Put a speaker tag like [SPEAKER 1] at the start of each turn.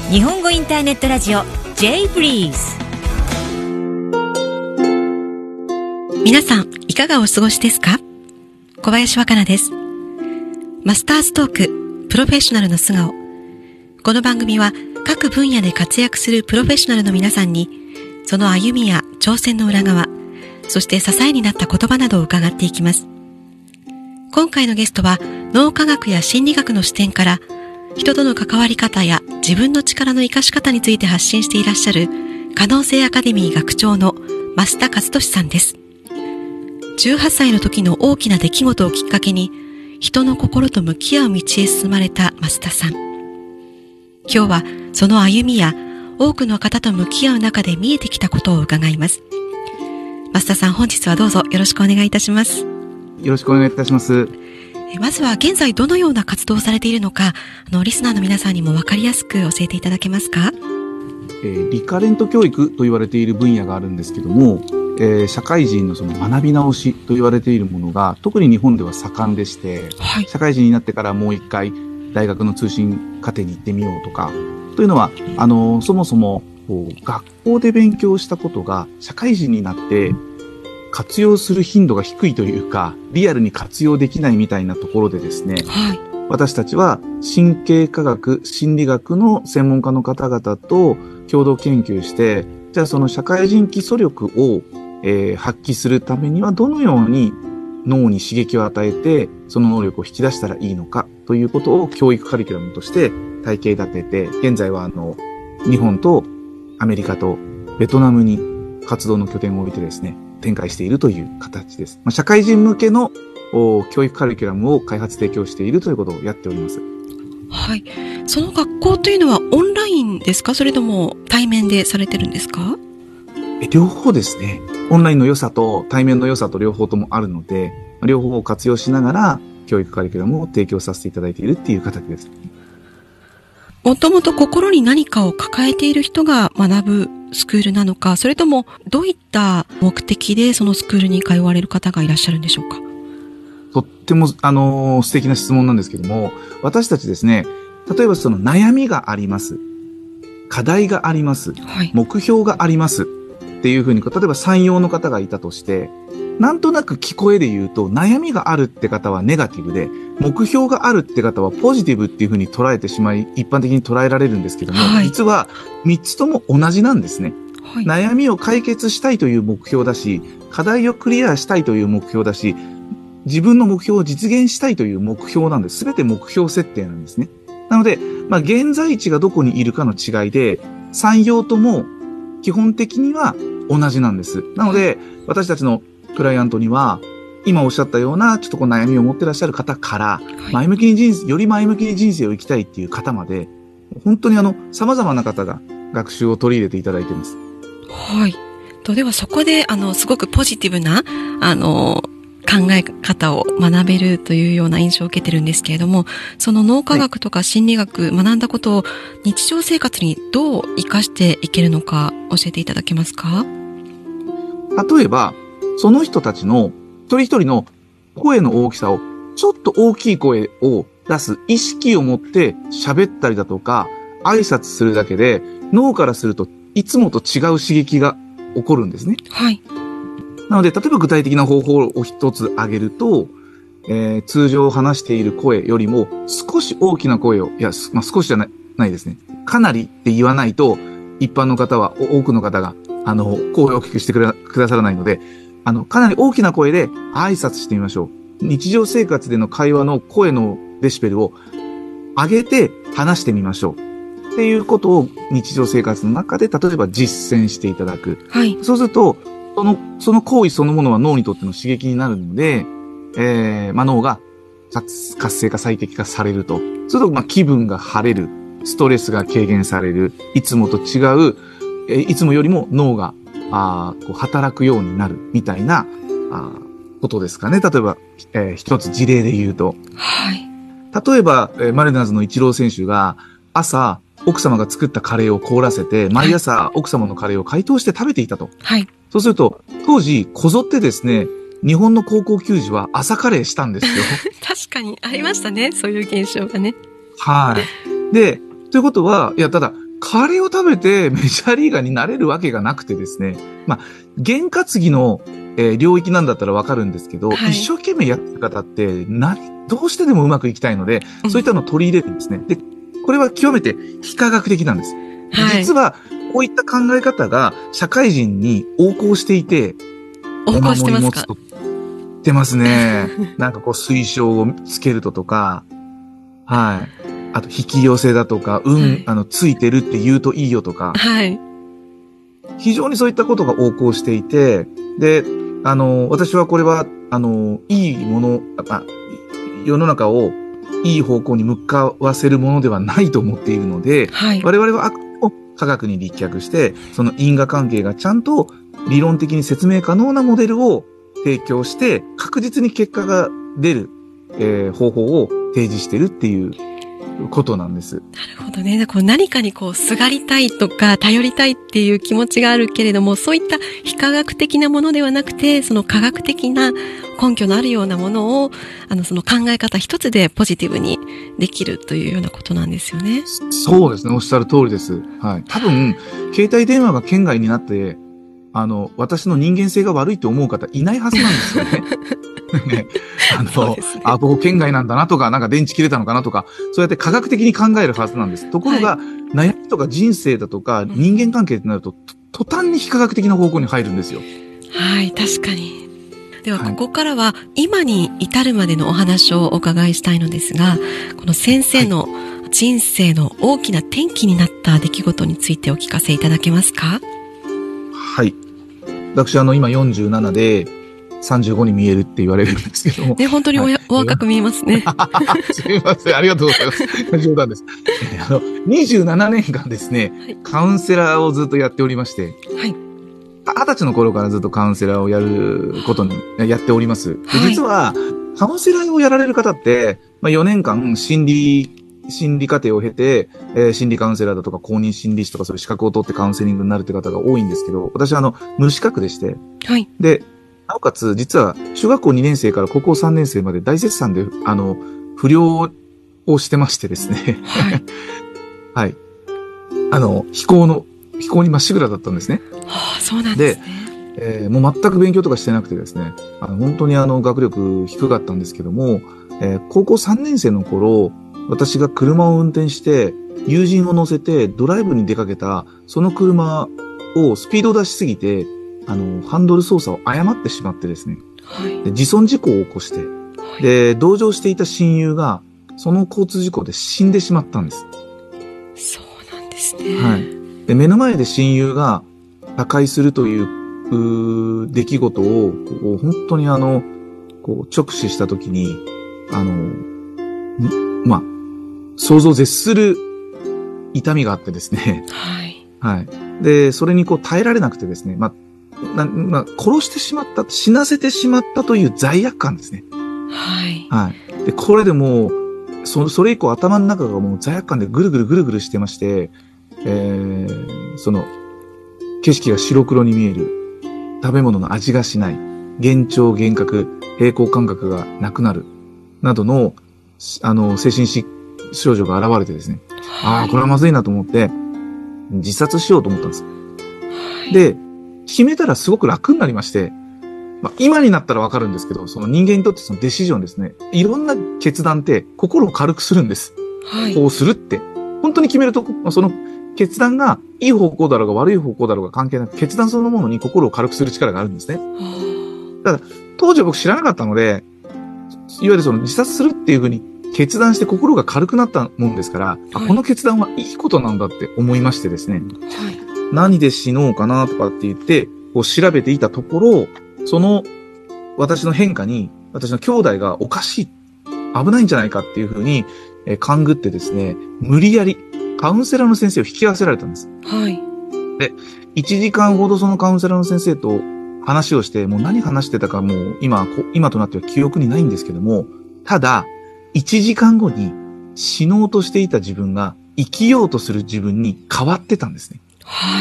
[SPEAKER 1] 日本語インターネットラジオ J ブリーズ。
[SPEAKER 2] 皆さんいかがお過ごしですか？小林若菜です。マスターズトークプロフェッショナルの素顔。この番組は各分野で活躍するプロフェッショナルの皆さんに、その歩みや挑戦の裏側、そして支えになった言葉などを伺っていきます。今回のゲストは脳科学や心理学の視点から人との関わり方や自分の力の生かし方について発信していらっしゃる可能性アカデミー学長の増田和俊さんです。18歳の時の大きな出来事をきっかけに人の心と向き合う道へ進まれた増田さん。今日はその歩みや多くの方と向き合う中で見えてきたことを伺います。増田さん、本日はどうぞよろしくお願いいたします。
[SPEAKER 3] よろしくお願いいたします。
[SPEAKER 2] まずは現在どのような活動をされているのか、リスナーの皆さんにも分かりやすく教えていただけますか？
[SPEAKER 3] リカレント教育と言われている分野があるんですけども、社会人のその学び直しと言われているものが特に日本では盛んでして、はい、社会人になってからもう一回大学の通信課程に行ってみようとか、というのはそもそも学校で勉強したことが社会人になって活用する頻度が低いというか、リアルに活用できないみたいなところでですね、はい、私たちは神経科学、心理学の専門家の方々と共同研究して、じゃあその社会人基礎力を、発揮するためにはどのように脳に刺激を与えて、その能力を引き出したらいいのかということを教育カリキュラムとして体系立てて、現在は日本とアメリカとベトナムに活動の拠点を置いてですね、展開しているという形です。社会人向けの教育カリキュラムを開発提供しているということをやっております。
[SPEAKER 2] はい。その学校というのはオンラインですか？それとも対面でされてるんですか？
[SPEAKER 3] 両方ですね。オンラインの良さと対面の良さと両方ともあるので、両方を活用しながら教育カリキュラムを提供させていただいているっていう形です。
[SPEAKER 2] もともと心に何かを抱えている人が学ぶスクールなのか、それともどういった目的でそのスクールに通われる方がいらっしゃるんでしょうか？
[SPEAKER 3] とっても素敵な質問なんですけども、私たちですね、例えばその悩みがあります、課題があります、はい、目標がありますっていうふうに、例えば採用の方がいたとして、なんとなく聞こえで言うと、悩みがあるって方はネガティブで、目標があるって方はポジティブっていうふうに捉えてしまい、一般的に捉えられるんですけども、はい、実は3つとも同じなんですね、はい。悩みを解決したいという目標だし、課題をクリアしたいという目標だし、自分の目標を実現したいという目標なんです。すべて目標設定なんですね。なので、現在地がどこにいるかの違いで、3用とも基本的には同じなんです。なので、私たちのクライアントには、今おっしゃったような、ちょっと悩みを持ってらっしゃる方から、前向きにより前向きに人生を生きたいっていう方まで、本当に様々な方が学習を取り入れていただいています。
[SPEAKER 2] はい。ではそこで、すごくポジティブな、考え方を学べるというような印象を受けてるんですけれども、その脳科学とか心理学、学んだことを日常生活にどう活かしていけるのか教えていただけますか？
[SPEAKER 3] 例えば、その人たちの一人一人の声の大きさを、ちょっと大きい声を出す意識を持って喋ったりだとか、挨拶するだけで、脳からするといつもと違う刺激が起こるんですね。はい。なので、例えば具体的な方法を一つ挙げると、通常話している声よりも少し大きな声を、少しじゃないですね。かなりって言わないと、一般の方は、多くの方が、声を大きくしてくださらないので、かなり大きな声で挨拶してみましょう。日常生活での会話の声のデシベルを上げて話してみましょう。っていうことを日常生活の中で、例えば実践していただく。はい。そうすると、その行為そのものは脳にとっての刺激になるので、脳が活性化最適化されると。すると、気分が晴れる。ストレスが軽減される。いつもと違う、いつもよりも脳が、働くようになるみたいな、ことですかね。例えば、一つ事例で言うと。はい。例えば、マリナーズのイチロー選手が朝、奥様が作ったカレーを凍らせて、毎朝奥様のカレーを解凍して食べていたと。はい。そうすると、当時、こぞってですね、日本の高校球児は朝カレーしたんですよ。
[SPEAKER 2] 確かにありましたね。そういう現象がね。
[SPEAKER 3] はい。で、ということは、ただ、 カレーを食べてメジャーリーガーになれるわけがなくてですね。まあ、験担ぎの、領域なんだったらわかるんですけど、
[SPEAKER 2] はい、
[SPEAKER 3] 一生懸命やってる方ってどうしてでもうまくいきたいので、そういったのを取り入れるんですね。で、これは極めて非科学的なんです。はい、実は、こういった考え方が社会人に横行していて、
[SPEAKER 2] 横行してますか？
[SPEAKER 3] してますね。なんかこう推奨をつけるとか、はい。あと引き寄せだとか、はい、ついてるって言うといいよとか、
[SPEAKER 2] はい。
[SPEAKER 3] 非常にそういったことが横行していて、で、私はこれは、いいもの、世の中をいい方向に向かわせるものではないと思っているので、はい、我々はあくまでも科学に立脚して、その因果関係がちゃんと理論的に説明可能なモデルを提供して、確実に結果が出る、方法を提示してるっていうことなんです。
[SPEAKER 2] なるほどね。何かにすがりたいとか頼りたいっていう気持ちがあるけれども、そういった非科学的なものではなくて、その科学的な根拠のあるようなものを、その考え方一つでポジティブにできるというようなことなんですよね。
[SPEAKER 3] そうですね。おっしゃる通りです。はい。多分、携帯電話が圏外になって、私の人間性が悪いと思う方いないはずなんですよね。ね、ここ圏外なんだなとか、なんか電池切れたのかなとか、そうやって科学的に考えるはずなんです。ところが、はい、悩みとか人生だとか、人間関係ってなると、途端に非科学的な方向に入るんですよ。
[SPEAKER 2] はい、確かに。では、ここからは、今に至るまでのお話をお伺いしたいのですが、この先生の人生の大きな転機になった出来事についてお聞かせいただけますか？
[SPEAKER 3] はい。私、今47で、35に見えるって言われるんですけども。
[SPEAKER 2] ね、本当にお若く見えますね。
[SPEAKER 3] すみません。ありがとうございます。冗談です。27年間ですね、はい、カウンセラーをずっとやっておりまして、はい。20歳の頃からずっとカウンセラーをやっております。はい、実は、カウンセラーをやられる方って、4年間心理課程を経て、心理カウンセラーだとか公認心理師とかそういう資格を取ってカウンセリングになるって方が多いんですけど、私は無資格でして、はい。で、なおかつ、実は、中学校2年生から高校3年生まで大絶賛で、不良をしてましてですね。はい。はい。非行にまっしぐらだったんですね。
[SPEAKER 2] はあ、そうなんです
[SPEAKER 3] ね。で、もう全く勉強とかしてなくてですね、本当に学力低かったんですけども、高校3年生の頃、私が車を運転して、友人を乗せてドライブに出かけた、その車をスピード出しすぎて、ハンドル操作を誤ってしまってですね。はい。で、自損事故を起こして、はい、で、同乗していた親友が、その交通事故で死んでしまったんです。
[SPEAKER 2] そうなんですね。
[SPEAKER 3] はい。で、目の前で親友が他界するという、出来事を、本当に直視したときに、想像を絶する痛みがあってですね。はい。はい。で、それに耐えられなくてですね、殺してしまった、死なせてしまったという罪悪感ですね。はい。はい。で、これでもう、それ以降頭の中がもう罪悪感でぐるぐるしてまして、景色が白黒に見える、食べ物の味がしない、幻聴、幻覚、平衡感覚がなくなる、などの、精神症状が現れてですね。はい、これはまずいなと思って、自殺しようと思ったんです。はい、で、決めたらすごく楽になりまして、今になったらわかるんですけど、その人間にとってそのデシジョンですね。いろんな決断って心を軽くするんです。はい。こうするって。本当に決めると、その決断がいい方向だろうが悪い方向だろうが関係なく、決断そのものに心を軽くする力があるんですね。だから、当時は僕知らなかったので、いわゆる自殺するっていうふうに決断して心が軽くなったもんですから、はい、この決断はいいことなんだって思いましてですね。はい。何で死のうかなとかって言って、調べていたところ、私の変化に、私の兄弟がおかしい、危ないんじゃないかっていうふうに、勘ぐってですね、無理やり、カウンセラーの先生を引き合わせられたんです。はい。で、1時間ほどそのカウンセラーの先生と話をして、もう何話してたかもう今となっては記憶にないんですけども、ただ、1時間後に死のうとしていた自分が生きようとする自分に変わってたんですね。はい。